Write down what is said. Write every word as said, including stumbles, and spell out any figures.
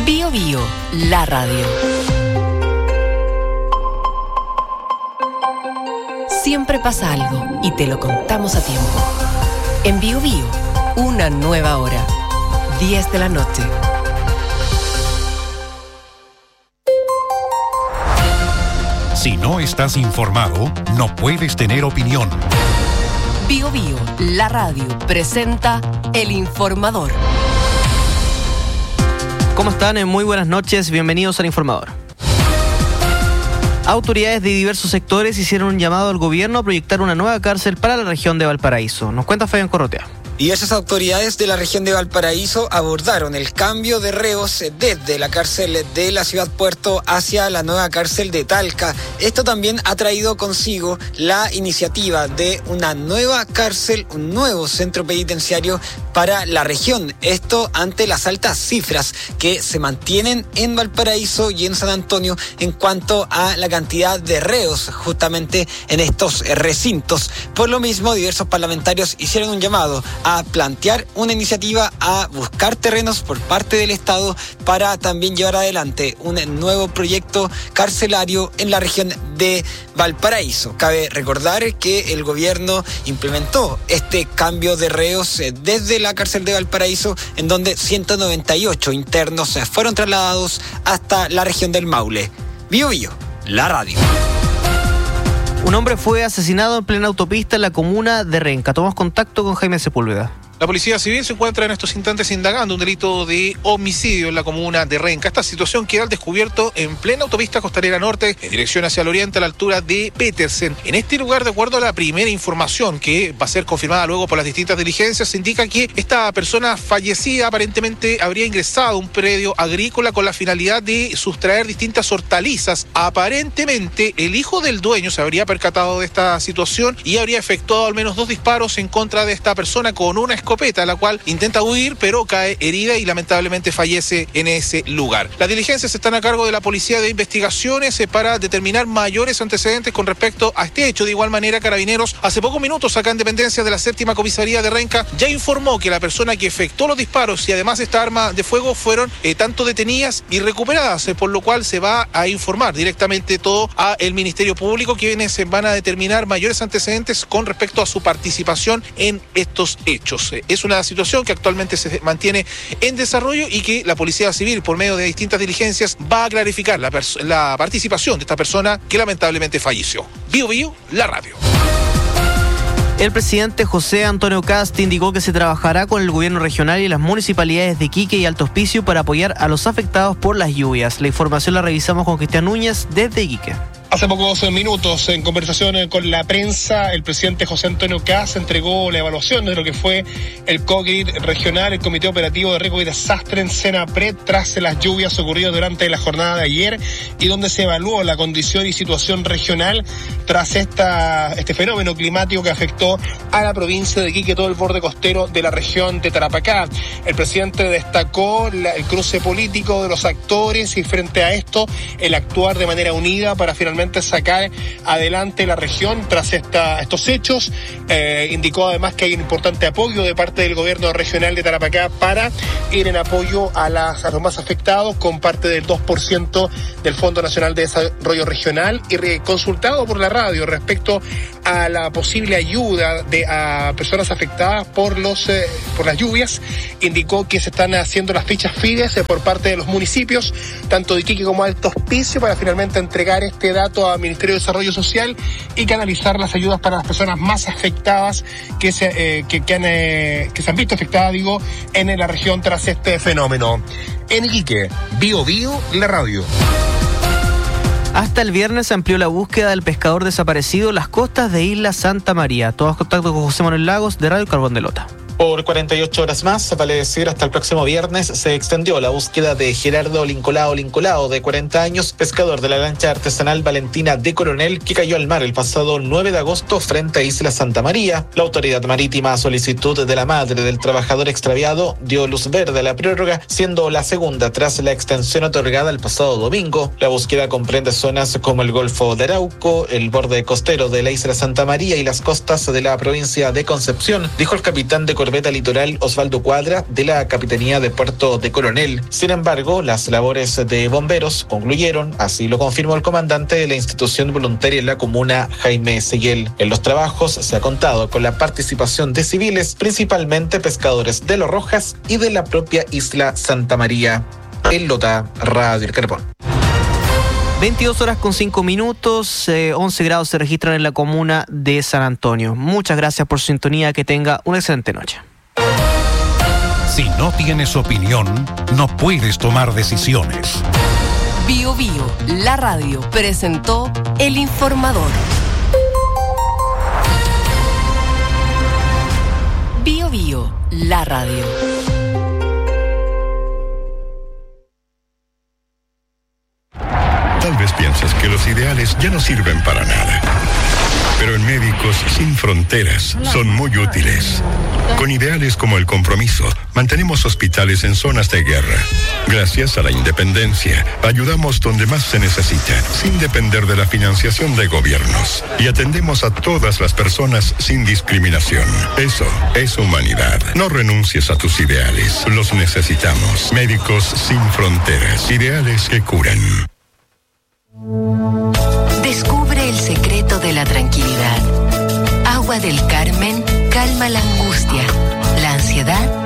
Bio Bio, la radio. Siempre pasa algo y te lo contamos a tiempo. En Bio Bio, una nueva hora. diez de la noche. Si no estás informado, no puedes tener opinión. Bio Bio, la radio, presenta El Informador. ¿Cómo están? Muy buenas noches, bienvenidos al Informador. Autoridades de diversos sectores hicieron un llamado al gobierno a proyectar una nueva cárcel para la región de Valparaíso. Nos cuenta Fabián Corrotea. Diversas autoridades de la región de Valparaíso abordaron el cambio de reos desde la cárcel de la ciudad puerto hacia la nueva cárcel de Talca. Esto también ha traído consigo la iniciativa de una nueva cárcel, un nuevo centro penitenciario para la región. Esto ante las altas cifras que se mantienen en Valparaíso y en San Antonio en cuanto a la cantidad de reos justamente en estos recintos. Por lo mismo, diversos parlamentarios hicieron un llamado a plantear una iniciativa a buscar terrenos por parte del Estado para también llevar adelante un nuevo proyecto carcelario en la región de Valparaíso. Cabe recordar que el gobierno implementó este cambio de reos desde la cárcel de Valparaíso, en donde ciento noventa y ocho internos fueron trasladados hasta la región del Maule. Bio Bio, la radio. Un hombre fue asesinado en plena autopista en la comuna de Renca. Tomamos contacto con Jaime Sepúlveda. La Policía Civil se encuentra en estos instantes indagando un delito de homicidio en la comuna de Renca. Esta situación queda al descubierto en plena autopista costanera norte, en dirección hacia el oriente a la altura de Petersen. En este lugar, de acuerdo a la primera información que va a ser confirmada luego por las distintas diligencias, se indica que esta persona fallecida aparentemente habría ingresado a un predio agrícola con la finalidad de sustraer distintas hortalizas. Aparentemente, el hijo del dueño se habría percatado de esta situación y habría efectuado al menos dos disparos en contra de esta persona con una escopeta, la cual intenta huir, pero cae herida y lamentablemente fallece en ese lugar. Las diligencias están a cargo de la Policía de Investigaciones eh, para determinar mayores antecedentes con respecto a este hecho. De igual manera, Carabineros, hace pocos minutos acá en dependencia de la séptima comisaría de Renca, ya informó que la persona que efectuó los disparos y además esta arma de fuego fueron eh, tanto detenidas y recuperadas, eh, por lo cual se va a informar directamente todo al Ministerio Público, quienes eh, van a determinar mayores antecedentes con respecto a su participación en estos hechos. Es una situación que actualmente se mantiene en desarrollo y que la Policía Civil, por medio de distintas diligencias, va a clarificar la, pers- la participación de esta persona que lamentablemente falleció. Bio Bio, la radio. El presidente José Antonio Kast indicó que se trabajará con el gobierno regional y las municipalidades de Iquique y Alto Hospicio para apoyar a los afectados por las lluvias. La información la revisamos con Cristian Núñez desde Iquique. Hace pocos minutos, en conversación con la prensa, el presidente José Antonio Kast entregó la evaluación de lo que fue el COGRID regional, el Comité Operativo de Riesgo y Desastre en Senapred, tras las lluvias ocurridas durante la jornada de ayer, y donde se evaluó la condición y situación regional tras esta, este fenómeno climático que afectó a la provincia de Iquique, todo el borde costero de la región de Tarapacá. El presidente destacó la, el cruce político de los actores y frente a esto, el actuar de manera unida para finalmente sacar adelante la región tras esta, estos hechos. Eh, indicó además que hay un importante apoyo de parte del gobierno regional de Tarapacá para ir en apoyo a, las, a los más afectados con parte del dos por ciento del Fondo Nacional de Desarrollo Regional, y re, consultado por la radio respecto a la posible ayuda de a personas afectadas por los eh, por las lluvias, indicó que se están haciendo las fichas FIDES eh, por parte de los municipios, tanto de Iquique como Alto Hospicio, para finalmente entregar este dato al Ministerio de Desarrollo Social y canalizar las ayudas para las personas más afectadas que se, eh, que, que, han, eh, que se han visto afectadas, digo, en la región tras este fenómeno. En Iquique, Bio Bio, la radio. Hasta el viernes se amplió la búsqueda del pescador desaparecido en las costas de Isla Santa María. Todos contacto con José Manuel Lagos de Radio Carbón de Lota. Por cuarenta y ocho horas más, vale decir hasta el próximo viernes, se extendió la búsqueda de Gerardo Lincolao Lincolao, de cuarenta años, pescador de la lancha artesanal Valentina de Coronel, que cayó al mar el pasado nueve de agosto frente a Isla Santa María. La autoridad marítima, a solicitud de la madre del trabajador extraviado, dio luz verde a la prórroga, siendo la segunda tras la extensión otorgada el pasado domingo. La búsqueda comprende zonas como el Golfo de Arauco, el borde costero de la Isla Santa María y las costas de la provincia de Concepción, dijo el capitán de Coronel corbeta litoral Osvaldo Cuadra de la Capitanía de Puerto de Coronel. Sin embargo, las labores de bomberos concluyeron, así lo confirmó el comandante de la institución voluntaria en la comuna, Jaime Seguel. En los trabajos se ha contado con la participación de civiles, principalmente pescadores de Los Rojas y de la propia isla Santa María. En Lota, Radio El Carbón. veintidós horas con cinco minutos, eh, once grados se registran en la comuna de San Antonio. Muchas gracias por su sintonía, que tenga una excelente noche. Si no tienes opinión, no puedes tomar decisiones. Bio Bio, la radio, presentó El Informador. Bio Bio, la radio. Tal vez piensas que los ideales ya no sirven para nada. Pero en Médicos Sin Fronteras son muy útiles. Con ideales como el compromiso, mantenemos hospitales en zonas de guerra. Gracias a la independencia, ayudamos donde más se necesita, sin depender de la financiación de gobiernos. Y atendemos a todas las personas sin discriminación. Eso es humanidad. No renuncies a tus ideales. Los necesitamos. Médicos Sin Fronteras. Ideales que curan. Descubre el secreto de la tranquilidad. Agua del Carmen calma la angustia, la ansiedad